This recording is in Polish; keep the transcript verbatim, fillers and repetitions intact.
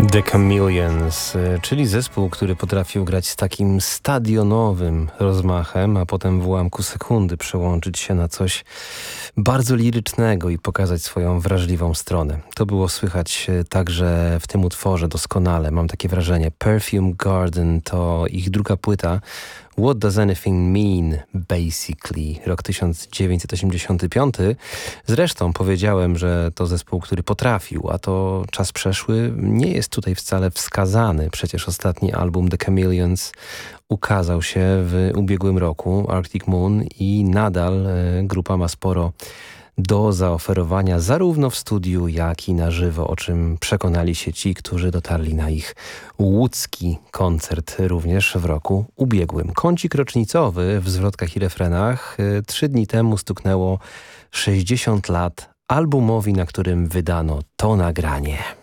The Chameleons, czyli zespół, który potrafił grać z takim stadionowym rozmachem, a potem w ułamku sekundy przełączyć się na coś bardzo lirycznego i pokazać swoją wrażliwą stronę. To było słychać także w tym utworze doskonale, mam takie wrażenie. Perfume Garden to ich druga płyta. What Does Anything Mean, Basically, rok tysiąc dziewięćset osiemdziesiąty piąty. Zresztą powiedziałem, że to zespół, który potrafił, a to czas przeszły nie jest tutaj wcale wskazany. Przecież ostatni album The Chameleons ukazał się w ubiegłym roku, Arctic Moon, i nadal e, grupa ma sporo do zaoferowania zarówno w studiu, jak i na żywo, o czym przekonali się ci, którzy dotarli na ich łódzki koncert również w roku ubiegłym. Kącik rocznicowy w zwrotkach i refrenach. Trzy dni temu stuknęło sześćdziesiąt lat albumowi, na którym wydano to nagranie.